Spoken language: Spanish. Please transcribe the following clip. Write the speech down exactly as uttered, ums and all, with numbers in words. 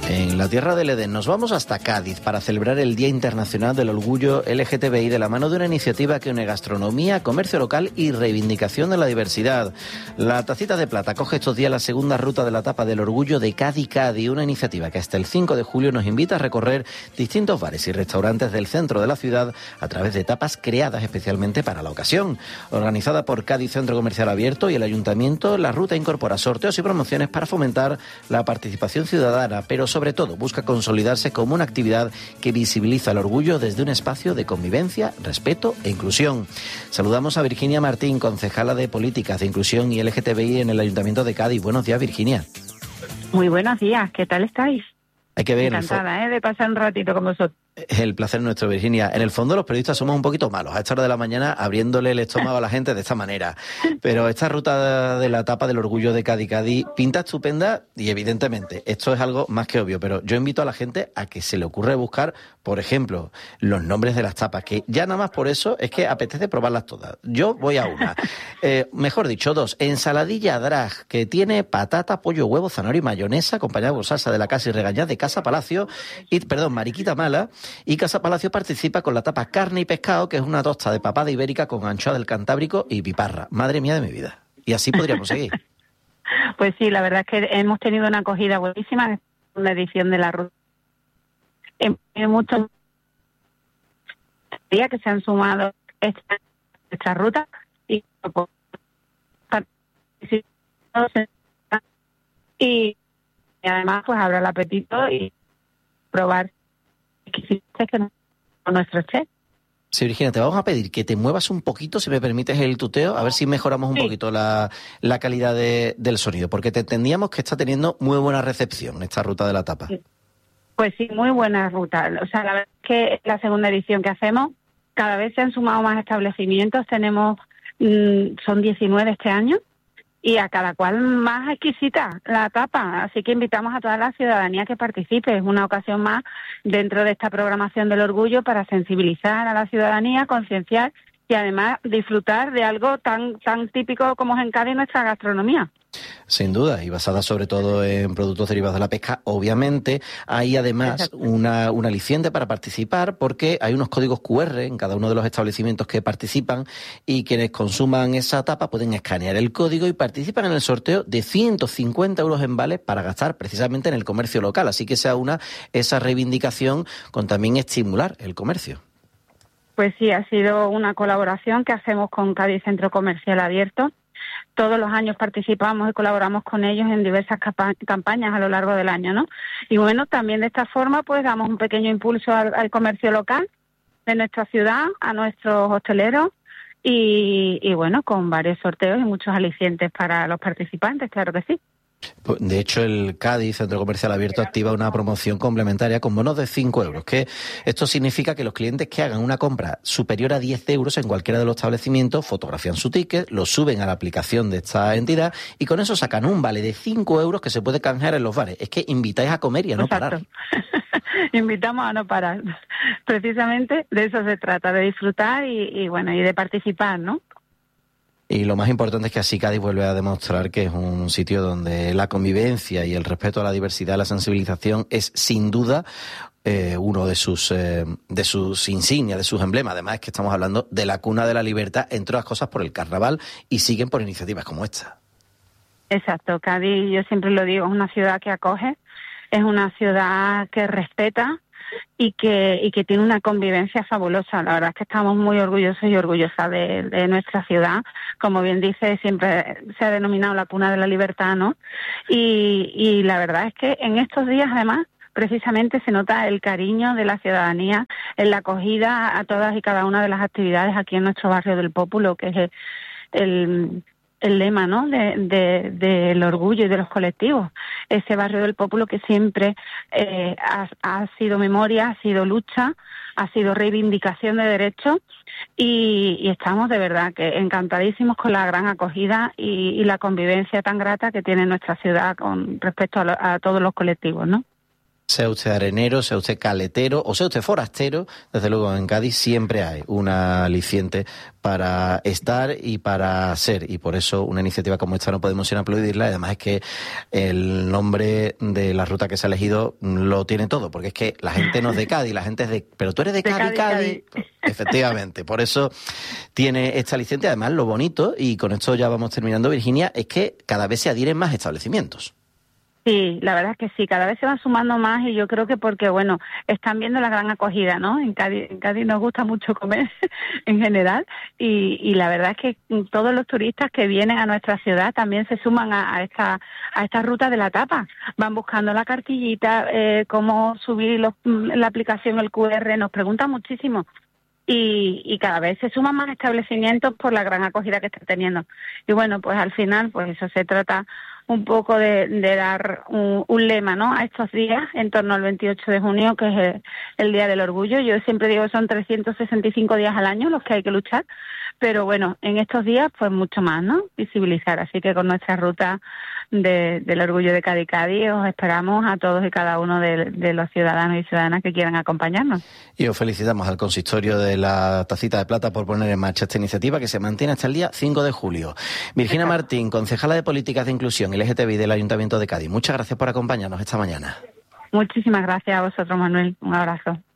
En la tierra del Edén nos vamos hasta Cádiz para celebrar el Día Internacional del Orgullo L G T B I de la mano de una iniciativa que une gastronomía, comercio local y reivindicación de la diversidad. La Tacita de Plata acoge estos días la segunda ruta de la Tapa del Orgullo de Cádiz Cádiz, una iniciativa que hasta el cinco de julio nos invita a recorrer distintos bares y restaurantes del centro de la ciudad a través de tapas creadas especialmente para la ocasión. Organizada por Cádiz Centro Comercial Abierto y el Ayuntamiento, la ruta incorpora sorteos y promociones para fomentar la participación ciudadana, pero sobre todo busca consolidarse como una actividad que visibiliza el orgullo desde un espacio de convivencia, respeto e inclusión. Saludamos a Virginia Martín, concejala de Políticas de Inclusión y L G T B I en el Ayuntamiento de Cádiz. Buenos días, Virginia. Muy buenos días, ¿qué tal estáis? Hay que ver. Encantada, ¿eh? de pasar un ratito con vosotros. El placer nuestro, Virginia. En el fondo los periodistas somos un poquito malos a esta hora de la mañana abriéndole el estómago a la gente de esta manera. Pero esta ruta de la Tapa del Orgullo de Cádiz Cádiz pinta estupenda y evidentemente esto es algo más que obvio, pero yo invito a la gente a que se le ocurra buscar, por ejemplo, los nombres de las tapas, que ya nada más por eso es que apetece probarlas todas. Yo voy a una. Eh, mejor dicho, dos. Ensaladilla drag, que tiene patata, pollo, huevo, zanahoria y mayonesa, acompañada con salsa de la casa y regañada de Casa Palacio, y, perdón, mariquita mala. Y Casa Palacio participa con la tapa carne y pescado, que es una tosta de papada ibérica con anchoa del Cantábrico y piparra. Madre mía de mi vida. Y así podríamos seguir. Pues sí, la verdad es que hemos tenido una acogida buenísima en una edición de la ruta. Hemos tenido muchos días que se han sumado esta, esta ruta y y además pues habrá el apetito y probar que con nuestro chef. Sí, Virginia, te vamos a pedir que te muevas un poquito, si me permites el tuteo, a ver si mejoramos un sí. poquito la, la calidad de, del sonido, porque te entendíamos que está teniendo muy buena recepción esta ruta de la tapa. Sí. Pues sí, muy buena ruta. O sea, la verdad es que es la segunda edición que hacemos, cada vez se han sumado más establecimientos, tenemos, mmm, son diecinueve este año, y a cada cual más exquisita la tapa. Así que invitamos a toda la ciudadanía que participe. Es una ocasión más dentro de esta programación del orgullo para sensibilizar a la ciudadanía, concienciar y además disfrutar de algo tan tan típico como es en Cádiz nuestra gastronomía. Sin duda, y basada sobre todo en productos derivados de la pesca. Obviamente hay además una, un aliciente para participar, porque hay unos códigos cu erre en cada uno de los establecimientos que participan, y quienes consuman esa tapa pueden escanear el código y participan en el sorteo de ciento cincuenta euros en vales para gastar precisamente en el comercio local. Así que sea una esa reivindicación con también estimular el comercio. Pues sí, ha sido una colaboración que hacemos con Cádiz Centro Comercial Abierto. Todos los años participamos y colaboramos con ellos en diversas capa- campañas a lo largo del año, ¿no? Y bueno, también de esta forma pues damos un pequeño impulso al, al comercio local de nuestra ciudad, a nuestros hosteleros y, y bueno, con varios sorteos y muchos alicientes para los participantes, claro que sí. De hecho, el Cádiz Centro Comercial Abierto activa una promoción complementaria con bonos de cinco euros, que esto significa que los clientes que hagan una compra superior a diez euros en cualquiera de los establecimientos fotografían su ticket, lo suben a la aplicación de esta entidad y con eso sacan un vale de cinco euros que se puede canjear en los bares. Es que invitáis a comer y a no Exacto. parar. Invitamos a no parar. Precisamente de eso se trata, de disfrutar y, y bueno, y de participar, ¿no? Y lo más importante es que así Cádiz vuelve a demostrar que es un sitio donde la convivencia y el respeto a la diversidad, la sensibilización es sin duda eh, uno de sus eh, de sus insignias, de sus emblemas. Además es que estamos hablando de la cuna de la libertad, entre otras cosas por el carnaval, y siguen por iniciativas como esta. Exacto, Cádiz, yo siempre lo digo, es una ciudad que acoge, es una ciudad que respeta y que y que tiene una convivencia fabulosa. La verdad es que estamos muy orgullosos y orgullosas de, de nuestra ciudad. Como bien dice, siempre se ha denominado la cuna de la libertad, ¿no? Y, y la verdad es que en estos días, además, precisamente se nota el cariño de la ciudadanía en la acogida a todas y cada una de las actividades aquí en nuestro barrio del Pópulo, que es el, el el lema, ¿no?, de, de, del orgullo y de los colectivos. Ese barrio del Pópulo que siempre eh, ha, ha sido memoria, ha sido lucha, ha sido reivindicación de derechos y, y estamos de verdad que encantadísimos con la gran acogida y, y la convivencia tan grata que tiene nuestra ciudad con respecto a, lo, a todos los colectivos, ¿no? Sea usted arenero, sea usted caletero o sea usted forastero, desde luego en Cádiz siempre hay una aliciente para estar y para ser, y por eso una iniciativa como esta no podemos sino aplaudirla. Además es que el nombre de la ruta que se ha elegido lo tiene todo, porque es que la gente no es de Cádiz, la gente es de... Pero tú eres de, de Cádiz, Cádiz, Cádiz. Efectivamente, por eso tiene esta aliciente. Además, lo bonito, y con esto ya vamos terminando, Virginia, es que cada vez se adhieren más establecimientos. Sí, la verdad es que sí, cada vez se van sumando más y yo creo que porque, bueno, están viendo la gran acogida, ¿no? En Cádiz, en Cádiz nos gusta mucho comer en general y, y la verdad es que todos los turistas que vienen a nuestra ciudad también se suman a, a esta a esta ruta de la tapa. Van buscando la cartillita, eh, cómo subir los, la aplicación, el cu erre, nos preguntan muchísimo. Y, y cada vez se suman más establecimientos por la gran acogida que está teniendo. Y bueno, pues al final, pues eso se trata un poco de, de dar un, un lema, ¿no?, a estos días, en torno al veintiocho de junio, que es el, el Día del Orgullo. Yo siempre digo que son trescientos sesenta y cinco días al año los que hay que luchar, pero bueno, en estos días, pues mucho más, ¿no?, visibilizar. Así que con nuestra ruta de, del Orgullo de Cádiz Cádiz os esperamos a todos y cada uno de, de los ciudadanos y ciudadanas que quieran acompañarnos. Y os felicitamos al consistorio de la Tacita de Plata por poner en marcha esta iniciativa que se mantiene hasta el día cinco de julio. Virginia Exacto. Martín, concejala de Políticas de Inclusión L G T B I del Ayuntamiento de Cádiz, muchas gracias por acompañarnos esta mañana. Muchísimas gracias a vosotros, Manuel. Un abrazo.